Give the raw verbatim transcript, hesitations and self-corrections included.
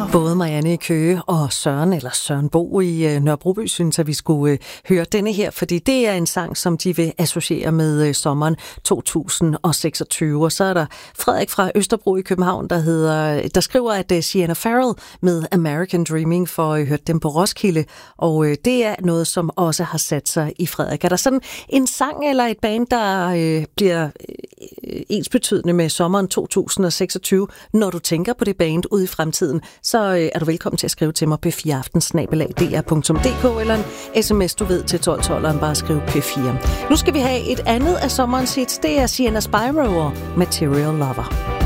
Både Marianne i Køge og Søren, eller Søren Bo i Nørrebroby, synes at vi skulle høre denne her, fordi det er en sang, som de vil associere med sommeren to tusind seksogtyve. Og så er der Frederik fra Østerbro i København, der, hedder, der skriver, at Sienna Farrell med American Dreaming får hørt dem på Roskilde, og det er noget, som også har sat sig i Frederik. Er der sådan en sang eller et band, der øh, bliver øh, ensbetydende med sommeren to tusind seksogtyve, når du tænker på det band ude i fremtiden, så er du velkommen til at skrive til mig p fire aften snabel-a d r punktum d k eller en sms, du ved, til tolv tolv, og bare skriv P fire. Nu skal vi have et andet af sommerens hits. Det er Sienna Spyro og Material Lover.